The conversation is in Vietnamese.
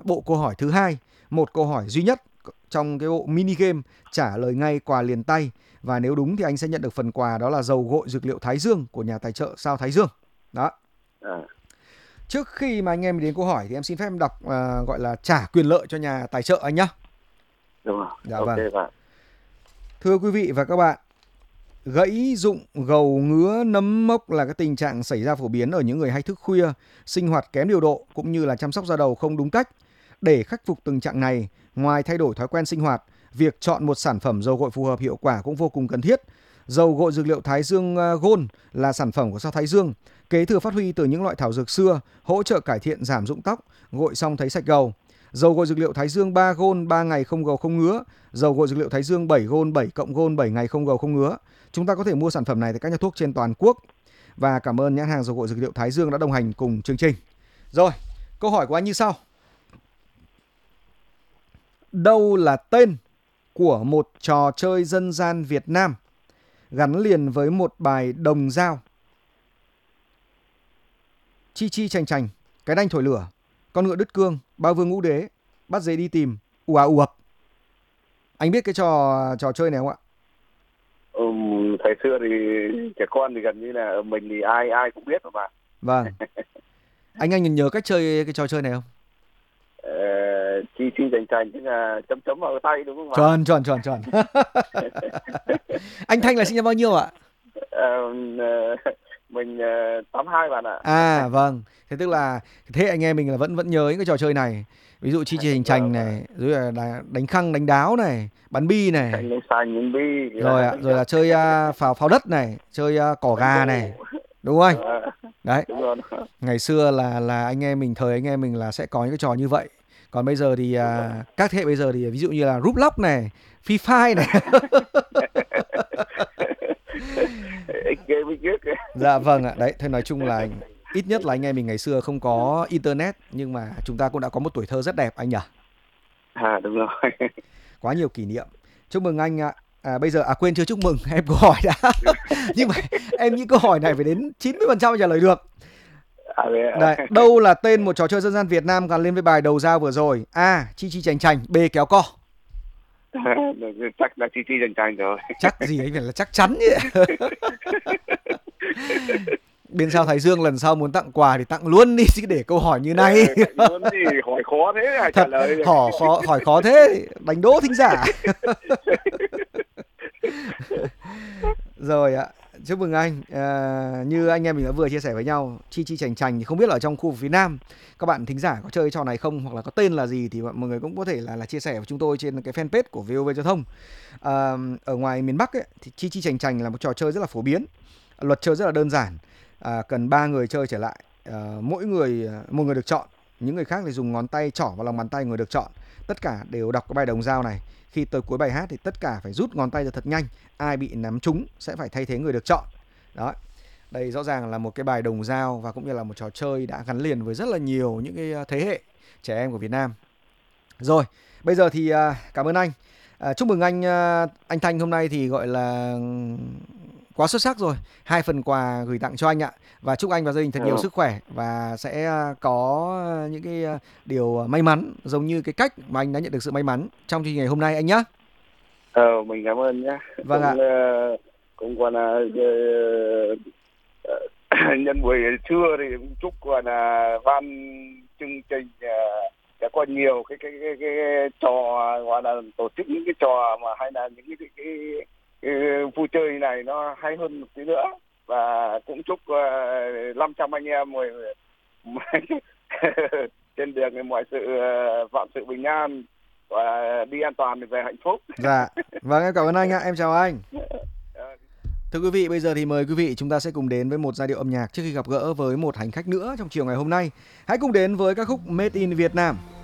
bộ câu hỏi thứ hai, một câu hỏi duy nhất trong cái bộ mini game trả lời ngay quà liền tay, và nếu đúng thì anh sẽ nhận được phần quà, đó là dầu gội dược liệu Thái Dương của nhà tài trợ Sao Thái Dương. Đó. Trước khi mà anh em đến câu hỏi thì em xin phép em đọc gọi là trả quyền lợi cho nhà tài trợ anh nhá. Đúng rồi. Dạ Ok vâng. bạn. Thưa quý vị và các bạn, gãy rụng, gầu, ngứa, nấm mốc là cái tình trạng xảy ra phổ biến ở những người hay thức khuya, sinh hoạt kém điều độ cũng như là chăm sóc da đầu không đúng cách. Để khắc phục tình trạng này, ngoài thay đổi thói quen sinh hoạt, việc chọn một sản phẩm dầu gội phù hợp hiệu quả cũng vô cùng cần thiết. Dầu gội dược liệu Thái Dương Gold là sản phẩm của Sao Thái Dương, kế thừa phát huy từ những loại thảo dược xưa, hỗ trợ cải thiện giảm rụng tóc, gội xong thấy sạch gầu. Dầu gội dược liệu Thái Dương 3 Gold 3 ngày không gầu không ngứa, dầu gội dược liệu Thái Dương 7 Gold 7 cộng Gold 7 ngày không gầu không ngứa. Chúng ta có thể mua sản phẩm này tại các nhà thuốc trên toàn quốc. Và cảm ơn nhãn hàng dầu gội dược liệu Thái Dương đã đồng hành cùng chương trình. Rồi, câu hỏi của anh như sau. Đâu là tên của một trò chơi dân gian Việt Nam gắn liền với một bài đồng dao? Chi chi chành chành, cái đanh thổi lửa, con ngựa đứt cương, ba vương ngũ đế, bắt dế đi tìm, ù à ù ập. Anh biết cái trò chơi này không ạ? Thời xưa thì trẻ con thì gần như là mình thì ai cũng biết mà. Vâng. Anh nhớ cách chơi cái trò chơi này không? Chi chi chành chành tức là chấm chấm vào tay đúng không ạ? Chuẩn. Anh Thanh là sinh năm bao nhiêu ạ? Mình 82 bạn ạ. À vâng, thế tức là thế anh em mình là vẫn nhớ những cái trò chơi này. Ví dụ chi chi hành chành này, rồi là đánh khăng đánh đáo này, bắn bi này. Đánh xanh đánh bi. Rồi là chơi pháo đất này, chơi cỏ gà này. Đúng không anh? Đấy. Đúng rồi. Ngày xưa là anh em mình, thời anh em mình là sẽ có những cái trò như vậy. Còn bây giờ thì các thế hệ bây giờ thì ví dụ như là Roblox này, Free Fire này. Dạ vâng ạ. Đấy, thôi nói chung là ít nhất là anh em mình ngày xưa không có internet, nhưng mà chúng ta cũng đã có một tuổi thơ rất đẹp anh nhỉ? Đúng rồi. Quá nhiều kỷ niệm. Chúc mừng anh ạ. Bây giờ quên chưa chúc mừng, em câu hỏi đã. Nhưng mà em nghĩ câu hỏi này phải đến 90% trả lời được. Đấy, đâu là tên một trò chơi dân gian Việt Nam gắn lên với bài đầu dao vừa rồi? A. Chi chi chành chành, B. Kéo co. Chắc là chi chi chành chành rồi. Chắc gì ấy, phải là chắc chắn vậy. Bên Sao Thái Dương lần sau muốn tặng quà thì tặng luôn đi, chứ để câu hỏi như này. Luôn thì hỏi khó thế à, trả lời. Hỏi khó thế, đánh đố thính giả. Rồi ạ, chúc mừng anh. Như anh em mình đã vừa chia sẻ với nhau, chi chi chành chành thì không biết là ở trong khu vực phía Nam các bạn thính giả có chơi trò này không, hoặc là có tên là gì thì mọi người cũng có thể là chia sẻ với chúng tôi trên cái fanpage của VOV Giao thông. Ở ngoài miền Bắc ấy, thì chi chi chành chành là một trò chơi rất là phổ biến. Luật chơi rất là đơn giản, cần 3 người chơi trở lại, một người được chọn, những người khác thì dùng ngón tay trỏ vào lòng bàn tay người được chọn. Tất cả đều đọc cái bài đồng dao này. Khi tới cuối bài hát thì tất cả phải rút ngón tay ra thật nhanh. Ai bị nắm trúng sẽ phải thay thế người được chọn. Đó. Đây rõ ràng là một cái bài đồng dao và cũng như là một trò chơi đã gắn liền với rất là nhiều những cái thế hệ trẻ em của Việt Nam. Rồi, bây giờ thì cảm ơn anh. Chúc mừng anh Thanh hôm nay thì gọi là quá xuất sắc rồi. 2 phần quà gửi tặng cho anh ạ. Và chúc anh và gia đình thật nhiều sức khỏe và sẽ có những cái điều may mắn giống như cái cách mà anh đã nhận được sự may mắn trong chương trình ngày hôm nay anh nhé. Mình cảm ơn nhé. Vâng ạ. Cũng còn là nhân buổi trưa thì chúc còn là ban chương trình đã có nhiều cái trò gọi là tổ chức những cái trò mà hay là những cái vui chơi này nó hay hơn một tí nữa, và cũng chúc 500 anh em trên đường mọi sự vạn sự bình an và đi an toàn về hạnh phúc. Dạ, vâng, em cảm ơn anh ạ, em chào anh. Thưa quý vị, bây giờ thì mời quý vị chúng ta sẽ cùng đến với một giai điệu âm nhạc trước khi gặp gỡ với một hành khách nữa trong chiều ngày hôm nay. Hãy cùng đến với ca khúc Made in Việt Nam.